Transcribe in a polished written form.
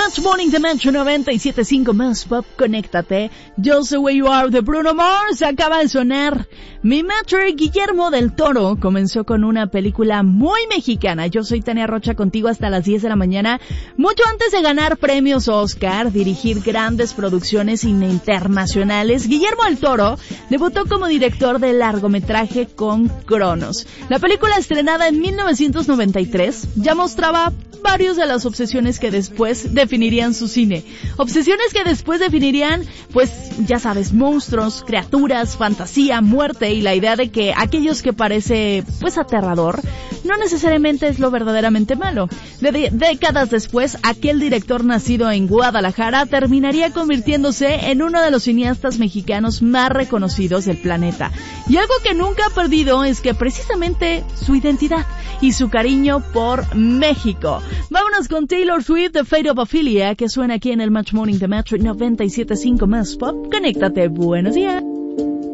Match Morning de Metro 97.5 más pop, conéctate. Just the Way You Are de Bruno Mars acaba de sonar. Mi Metro Guillermo del Toro comenzó con una película muy mexicana. Yo soy Tania Rocha, contigo hasta las 10 de la mañana. Mucho antes de ganar premios Oscar, dirigir grandes producciones internacionales, Guillermo del Toro debutó como director de largometraje con Cronos. La película, estrenada en 1993, ya mostraba varios de las obsesiones que después definirían su cine. Obsesiones que después definirían, pues, ya sabes, monstruos, criaturas, fantasía, muerte y la idea de que aquellos que parece, pues, aterrador, no necesariamente es lo verdaderamente malo. Décadas después, aquel director nacido en Guadalajara terminaría convirtiéndose en uno de los cineastas mexicanos más reconocidos del planeta. Y algo que nunca ha perdido es que precisamente su identidad y su cariño por México. Vámonos con Taylor Swift, The Fate of Ophelia, que suena aquí en el Match Morning de Metro 97.5 más pop. Conéctate, buenos días.